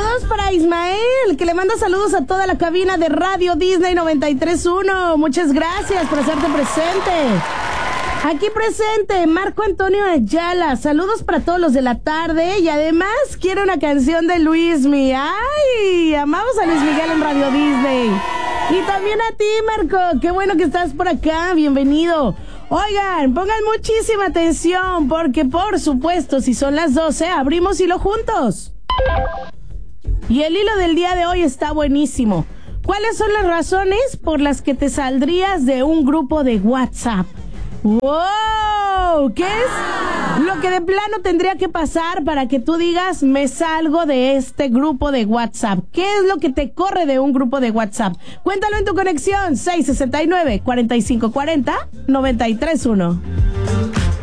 Saludos para Ismael, que le manda saludos a toda la cabina de Radio Disney 93.1. Muchas gracias por hacerte presente. Aquí presente, Marco Antonio Ayala. Saludos para todos los de la tarde. Y además quiero una canción de Luismi. ¡Ay! Amamos a Luis Miguel en Radio Disney. Y también a ti, Marco. Qué bueno que estás por acá. Bienvenido. Oigan, pongan muchísima atención porque, por supuesto, si son las 12, abrimos hilo juntos. Y el hilo del día de hoy está buenísimo. ¿Cuáles son las razones por las que te saldrías de un grupo de WhatsApp? ¡Wow! ¿Qué es lo que de plano tendría que pasar para que tú digas, me salgo de este grupo de WhatsApp? ¿Qué es lo que te corre de un grupo de WhatsApp? Cuéntalo en tu conexión 669-4540-931.